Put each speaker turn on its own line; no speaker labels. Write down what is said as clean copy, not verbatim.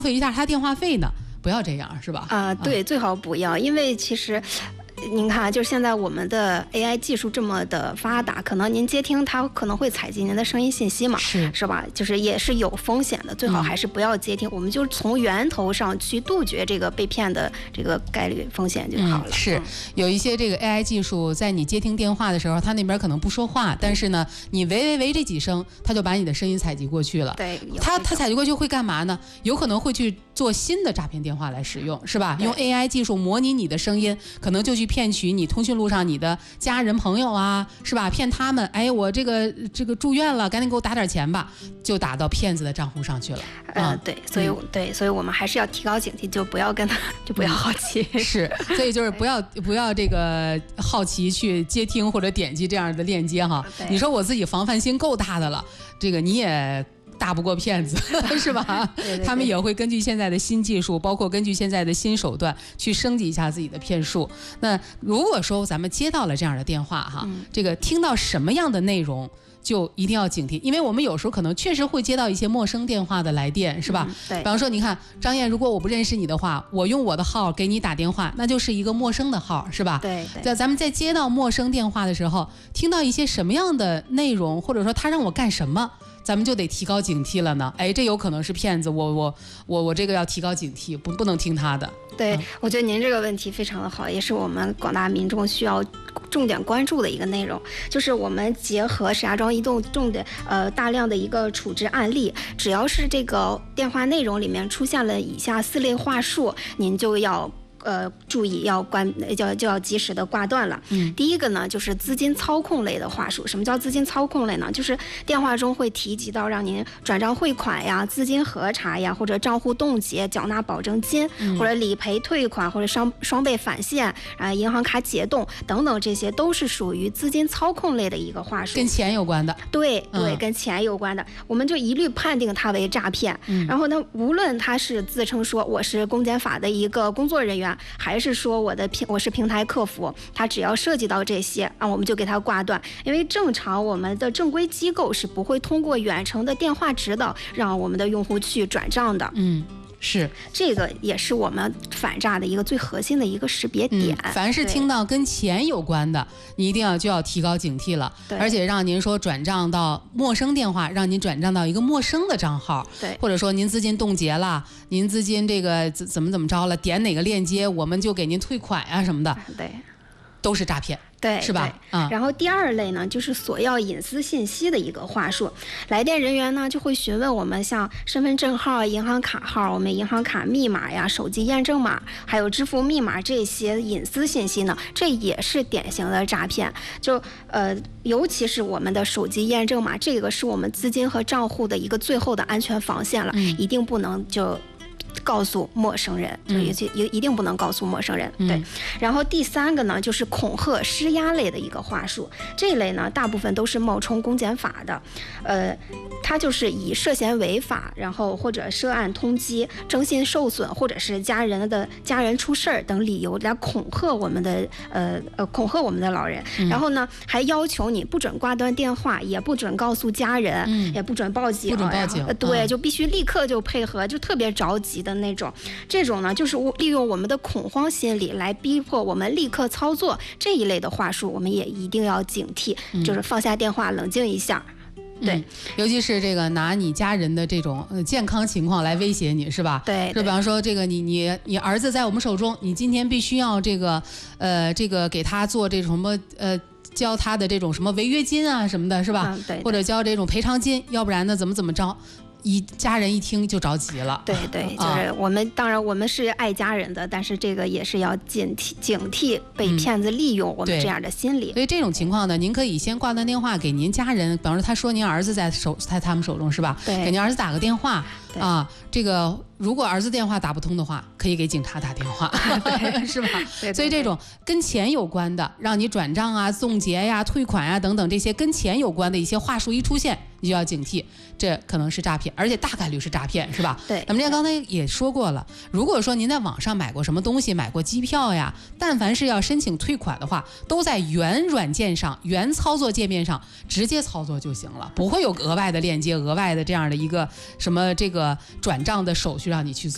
费一下他电话费呢？不要这样，是吧？
对，最好不要，因为其实。您看，就是现在我们的 AI 技术这么的发达，可能您接听它可能会采集您的声音信息嘛，是吧？就是也是有风险的，最好还是不要接听。我们就从源头上去杜绝这个被骗的这个概率风险就好了。
是有一些这个 AI 技术，在你接听电话的时候，它那边可能不说话，但是呢，你喂这几声，它就把你的声音采集过去了。
对，
它采集过去会干嘛呢？有可能会去做新的诈骗电话来使用，是吧？用 AI 技术模拟你的声音，可能就去骗取你通讯录上你的家人朋友啊，是吧？骗他们，哎，我这个住院了，赶紧给我打点钱吧，就打到骗子的账户上去了。
对，所以我们还是要提高警惕，就不要不要好奇。
是，所以就是不要这个好奇去接听或者点击这样的链接哈。你说我自己防范心够大的了，这个你也大不过骗子是吧？
对，
他们也会根据现在的新技术，包括根据现在的新手段去升级一下自己的骗术。那如果说咱们接到了这样的电话哈，这个听到什么样的内容就一定要警惕，因为我们有时候可能确实会接到一些陌生电话的来电，是吧？
对。
比方说，你看张燕，如果我不认识你的话，我用我的号给你打电话，那就是一个陌生的号，是吧？
对。
咱们在接到陌生电话的时候，听到一些什么样的内容，或者说他让我干什么，咱们就得提高警惕了呢。哎，这有可能是骗子，我这个要提高警惕，不能听他的。
对，我觉得您这个问题非常的好，也是我们广大民众需要重点关注的一个内容，就是我们结合石家庄移动大量的一个处置案例，只要是这个电话内容里面出现了以下4类话术，您就要注意就要及时的挂断了。第一个呢，就是资金操控类的话术。什么叫资金操控类呢？就是电话中会提及到让您转账汇款呀、资金核查呀，或者账户冻结、缴纳保证金，或者理赔退款，或者双倍返现银行卡解冻等等，这些都是属于资金操控类的一个话术，
跟钱有关的。
对，跟钱有关的，我们就一律判定它为诈骗。然后呢，无论他是自称说我是公检法的一个工作人员，还是说我是平台客服，他只要涉及到这些我们就给他挂断。因为正常我们的正规机构是不会通过远程的电话指导让我们的用户去转账的。
是，
这个也是我们反诈的一个最核心的一个识别点。
凡是听到跟钱有关的，你一定就要提高警惕了。而且让您说转账到陌生电话，让您转账到一个陌生的账号，或者说您资金冻结了，您资金这个怎么着了，点哪个链接我们就给您退款啊什么的，都是诈骗。
对，
是吧？
然后第二类呢，就是索要隐私信息的一个话术。来电人员呢就会询问我们像身份证号、银行卡号、我们银行卡密码呀、手机验证码，还有支付密码这些隐私信息呢，这也是典型的诈骗。尤其是我们的手机验证码，这个是我们资金和账户的一个最后的安全防线了，一定不能就告诉陌生人，一定不能告诉陌生人。对，然后第三个呢，就是恐吓施压类的一个话术。这一类呢，大部分都是冒充公检法的，它就是以涉嫌违法，然后或者涉案通缉、征信受损，或者是家人出事儿等理由来恐吓我们的老人。然后呢，还要求你不准挂断电话，也不准告诉家人，也不准报警，对，就必须立刻就配合，就特别着急的那种。这种呢，就是利用我们的恐慌心理来逼迫我们立刻操作。这一类的话术，我们也一定要警惕，就是放下电话，冷静一下。对，
尤其是这个拿你家人的这种健康情况来威胁你，是吧？
对，
就比方说这个你儿子在我们手中，你今天必须要这个给他做这种什么交他的这种什么违约金啊什么的，是吧？
对，
或者交这种赔偿金，要不然呢怎么着？家人一听就着急了。
对，就是我们当然我们是爱家人的，但是这个也是要警惕被骗子利用我们这样的心理。
所以这种情况呢，您可以先挂断电话给您家人，比方说他说您儿子在他们手中，是吧？
对，
给您儿子打个电话啊。这个如果儿子电话打不通的话，可以给警察打电话，是吧？
对，
所以这种跟钱有关的，让你转账啊、冻结呀、退款呀等等这些跟钱有关的一些话术一出现，你就要警惕，这可能是诈骗，而且大概率是诈骗，是吧？
对。
咱们刚才也说过了，如果说您在网上买过什么东西，买过机票呀，但凡是要申请退款的话，都在原软件上、原操作界面上直接操作就行了，不会有额外的链接、额外的这样的一个什么这个转账的手续让你去做。